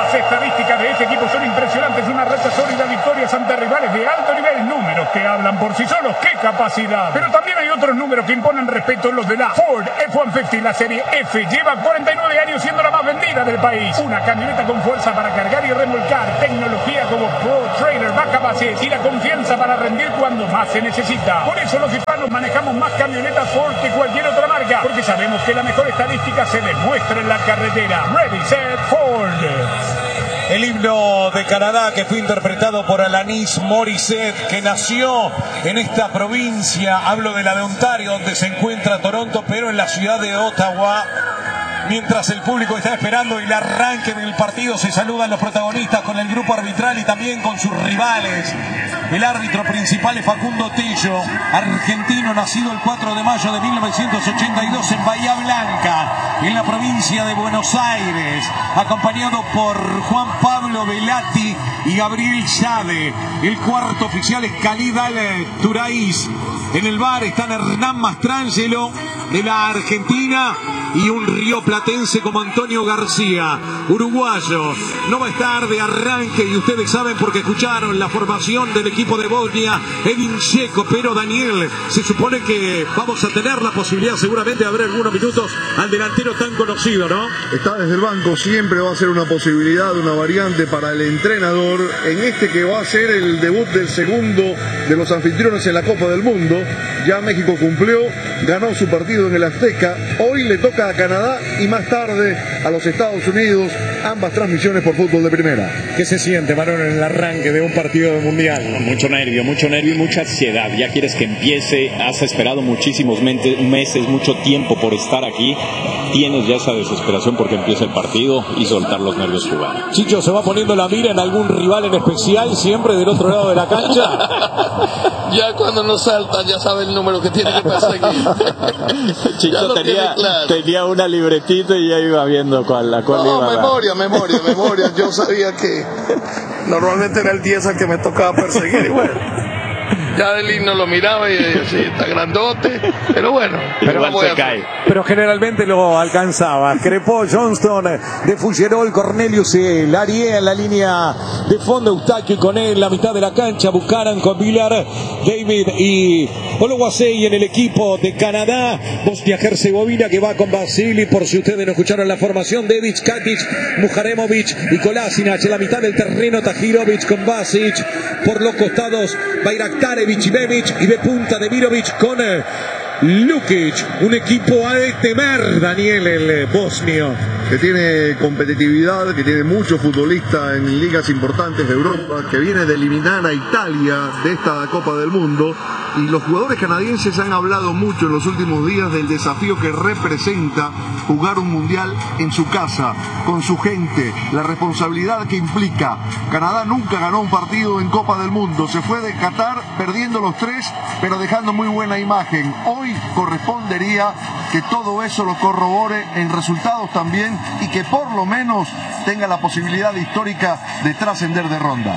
Las estadísticas de este equipo son impresionantes, una racha sólida, victorias ante rivales de alto nivel, números que hablan por sí solos, ¡qué capacidad! Pero también hay otros números que imponen respeto, los de la Ford F-150, la serie F, lleva 49 años siendo la más vendida del país. Una camioneta con fuerza para cargar y remolcar, tecnología como Pro Trailer, Backup Assist y la confianza para rendir cuando más se necesita. Por eso los hispanos manejamos más camionetas Ford que cualquier otra marca, porque sabemos que la mejor estadística se demuestra en la carretera. Ready, set, Ford. El himno de Canadá que fue interpretado por Alanis Morissette, que nació en esta provincia, hablo de la de Ontario, donde se encuentra Toronto, pero en la ciudad de Ottawa. Mientras el público está esperando el arranque del partido, se saludan los protagonistas con el grupo arbitral y también con sus rivales. El árbitro principal es Facundo Tello, argentino, nacido el 4 de mayo de 1982 en Bahía Blanca, en la provincia de Buenos Aires, acompañado por Juan Pablo Velati y Gabriel Sade. El cuarto oficial es Khalid Al-Turaiz. En el bar están Hernán Mastrangelo de la Argentina y un rioplatense como Antonio García, uruguayo. No va a estar de arranque y ustedes saben porque escucharon la formación del equipo de Bosnia, Edin Dzeko, pero Daniel, se supone que vamos a tener la posibilidad seguramente de haber algunos minutos al delantero tan conocido, ¿no? Está desde el banco, siempre va a ser una posibilidad, una variante para el entrenador en este que va a ser el debut del segundo de los anfitriones en la Copa del Mundo. Ya México cumplió, ganó su partido en el Azteca, hoy le toca a Canadá y más tarde a los Estados Unidos, ambas transmisiones por Fútbol de Primera. ¿Qué se siente, Marón, en el arranque de un partido de mundial? Mucho nervio y mucha ansiedad. Ya quieres que empiece, has esperado muchísimos meses, mucho tiempo por estar aquí. Tienes ya esa desesperación porque empieza el partido y soltar los nervios jugar. Chicho, ¿se va poniendo la mira en algún rival en especial siempre del otro lado de la cancha? Ya cuando nos saltan ya sabe el número que tiene que perseguir. Chicho tenía una libretita y ya iba viendo cuál iba a dar. Memoria. Yo sabía que normalmente era el 10 al que me tocaba perseguir y bueno. Ya del himno lo miraba y sí, está grandote, pero bueno. Pero se cae. Pero generalmente lo alcanzaba. Crepó, Johnston, de Fuggerol, Cornelius, Larié en la línea de fondo, Eustaquio y con él la mitad de la cancha, Buchanan con Villar, David y Oluwasei en el equipo de Canadá, Bosnia-Herzegovina que va con Vasili, por si ustedes no escucharon la formación, Devic, Katic, Mujaremovic y Kolasinac en la mitad del terreno, Tahirovic con Vasic, por los costados, Bayraktarevic y Bebic y de punta de Mirovic con Lukic, un equipo a de temer, Daniel, el bosnio. Que tiene competitividad, que tiene muchos futbolistas en ligas importantes de Europa, que viene de eliminar a Italia de esta Copa del Mundo. Y los jugadores canadienses han hablado mucho en los últimos días del desafío que representa jugar un mundial en su casa, con su gente, la responsabilidad que implica. Canadá nunca ganó un partido en Copa del Mundo, se fue de Qatar perdiendo los 3, pero dejando muy buena imagen. Hoy correspondería que todo eso lo corrobore en resultados también y que por lo menos tenga la posibilidad histórica de trascender de ronda.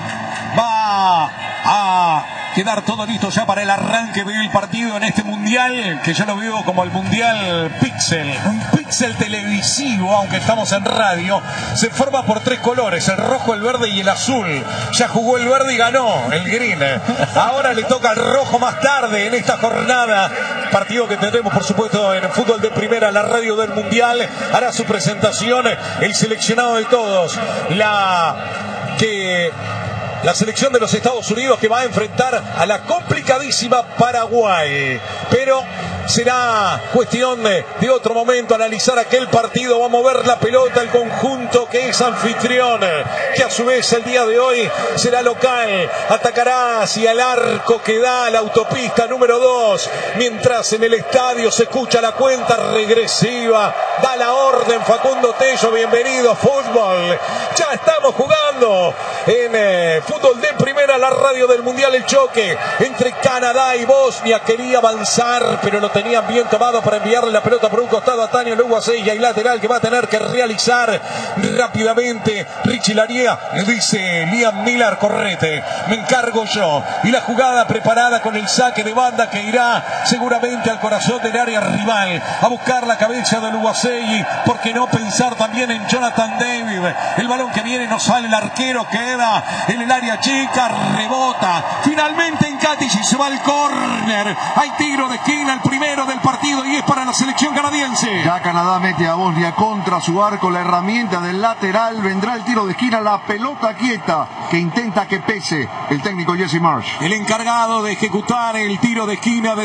Va a quedar todo listo ya para el arranque del partido en este mundial, que yo lo veo como el mundial pixel, un pixel televisivo, aunque estamos en radio. Se forma por 3 colores, el rojo, el verde y el azul. Ya jugó el verde y ganó el green. Ahora le toca el rojo más tarde en esta jornada. Partido que tendremos, por supuesto, en Fútbol de Primera, la radio del mundial. Hará su presentación el seleccionado de todos, la selección de los Estados Unidos, que va a enfrentar a la complicadísima Paraguay. Pero será cuestión de otro momento analizar aquel partido. Va a mover la pelota el conjunto que es anfitrión, que a su vez el día de hoy será local. Atacará hacia el arco que da a la autopista número 2, mientras en el estadio se escucha la cuenta regresiva. Da la orden Facundo Tello, bienvenido fútbol. Ya estamos jugando en Fútbol de Primera, la radio del mundial. El choque entre Canadá y Bosnia quería avanzar, pero lo tenía tenían bien tomado para enviarle la pelota por un costado a Tania Luguacey, y hay lateral que va a tener que realizar rápidamente Richie Laría. Le dice Liam Miller, correte, me encargo yo. Y la jugada preparada con el saque de banda que irá seguramente al corazón del área rival, a buscar la cabeza de Luguacey. ¿Por qué no pensar también en Jonathan David? El balón que viene, no sale el arquero, queda en el área chica, rebota finalmente en Katic y se va al córner. Hay tiro de esquina, el primero del partido, y es para la selección canadiense. Ya Canadá mete a Bosnia contra su arco, la herramienta del lateral, vendrá el tiro de esquina, la pelota quieta que intenta que pese el técnico Jesse Marsch. El encargado de ejecutar el tiro de esquina de